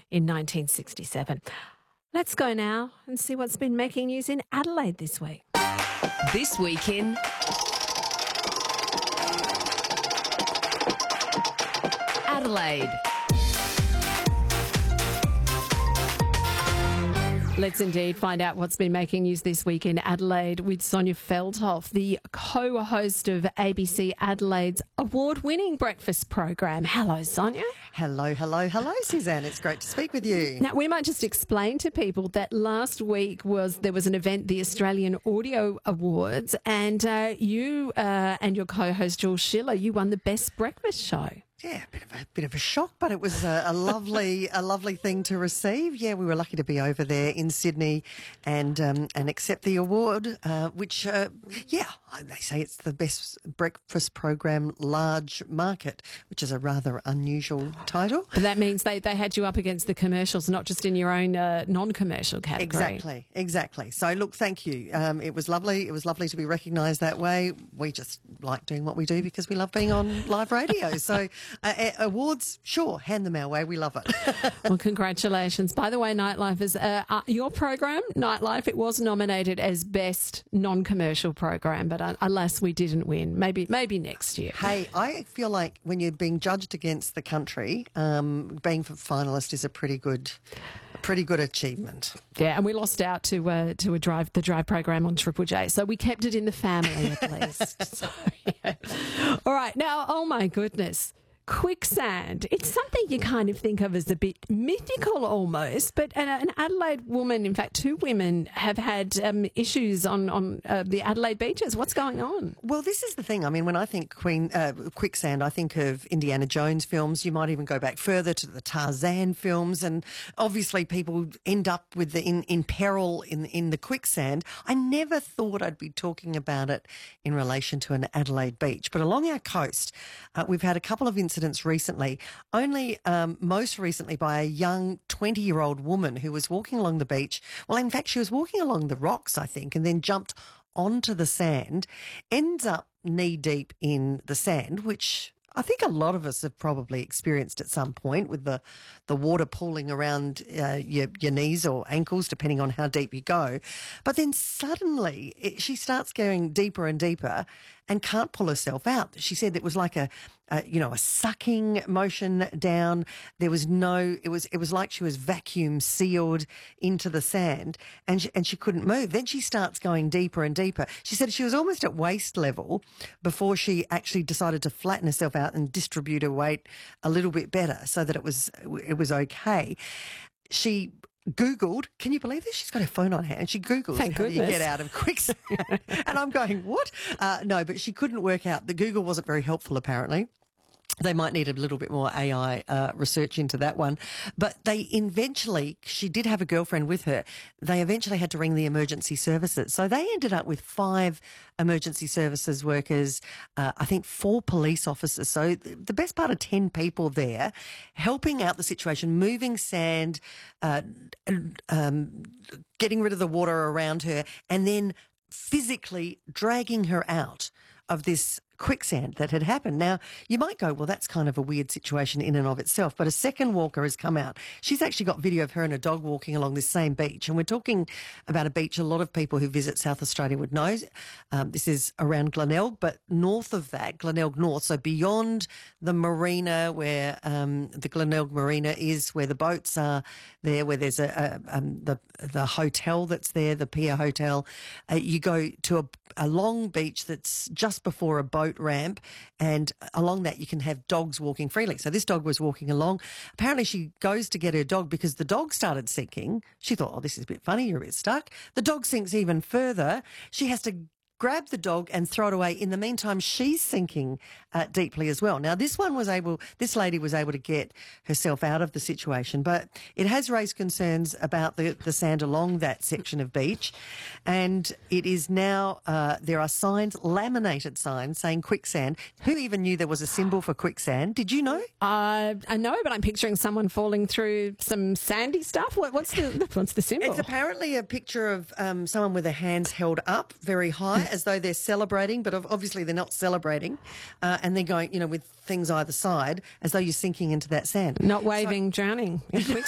in 1967. Let's go now and see what's been making news in Adelaide this week. This week in Adelaide. Let's indeed find out what's been making news this week in Adelaide with Sonia Feldhoff, the co-host of ABC Adelaide's award-winning breakfast program. Hello, Sonia. Hello, Suzanne. It's great to speak with you. Now, we might just explain to people that last week there was an event, the Australian Audio Awards, and you and your co-host, Jules Schiller, you won the Best Breakfast Show. Yeah, a bit of a shock, but it was a lovely thing to receive. Yeah, we were lucky to be over there in Sydney and accept the award, which they say it's the best breakfast program large market, which is a rather unusual title. But that means they had you up against the commercials, not just in your own non-commercial category. Exactly. So look, thank you. It was lovely. It was lovely to be recognised that way. We just like doing what we do because we love being on live radio. So. Awards, sure, hand them our way. We love it. Well, congratulations. By the way, Nightlife is your program, Nightlife. It was nominated as best non-commercial program, but alas, we didn't win. Maybe next year. Hey, I feel like when you're being judged against the country, being a finalist is a pretty good achievement. Yeah, and we lost out to the drive program on Triple J, so we kept it in the family at least. So, yeah. All right, now, oh my goodness. Quicksand. It's something you kind of think of as a bit mythical almost, but an Adelaide woman, in fact, two women, have had issues on the Adelaide beaches. What's going on? Well, this is the thing. I mean, when I think quicksand, I think of Indiana Jones films. You might even go back further to the Tarzan films, and obviously people end up with in peril in the quicksand. I never thought I'd be talking about it in relation to an Adelaide beach, but along our coast, we've had a couple of incidents recently, only most recently by a young 20-year-old woman who was walking along the beach. Well, in fact, she was walking along the rocks, I think, and then jumped onto the sand, ends up knee-deep in the sand, which I think a lot of us have probably experienced at some point with the water pooling around your knees or ankles, depending on how deep you go. But then suddenly she starts going deeper and deeper and can't pull herself out. She said it was like a sucking motion down. There was it was like she was vacuum sealed into the sand and she couldn't move. Then she starts going deeper and deeper. She said she was almost at waist level before she actually decided to flatten herself out and distribute her weight a little bit better so that it was okay. She Googled, can you believe this? She's got her phone on her and she Googled how do you get out of quicksand. And I'm going, what? No, but she couldn't work out. The Google wasn't very helpful apparently. They might need a little bit more AI research into that one. But she did have a girlfriend with her. They eventually had to ring the emergency services. So they ended up with 5 emergency services workers, I think 4 police officers. So the best part of 10 people there helping out the situation, moving sand, getting rid of the water around her, and then physically dragging her out of this quicksand that had happened. Now, you might go, well, that's kind of a weird situation in and of itself, but a second walker has come out. She's actually got video of her and a dog walking along this same beach, and we're talking about a beach a lot of people who visit South Australia would know. This is around Glenelg, but north of that, Glenelg North, so beyond the marina where the Glenelg Marina is, where the boats are there, where there's the hotel that's there, the Pier Hotel, you go to a long beach that's just before a boat ramp, and along that you can have dogs walking freely. So this dog was walking along. Apparently she goes to get her dog because the dog started sinking. She thought, oh, this is a bit funny, you're a bit stuck. The dog sinks even further. She has to grab the dog and throw it away. In the meantime, she's sinking deeply as well. Now, this lady was able to get herself out of the situation, but it has raised concerns about the sand along that section of beach. And it is now, there are signs, laminated signs saying quicksand. Who even knew there was a symbol for quicksand? Did you know? I know, but I'm picturing someone falling through some sandy stuff. What's the symbol? It's apparently a picture of someone with their hands held up very high, as though they're celebrating, but obviously they're not celebrating. And they're going, with things either side, as though you're sinking into that sand. Not waving, drowning.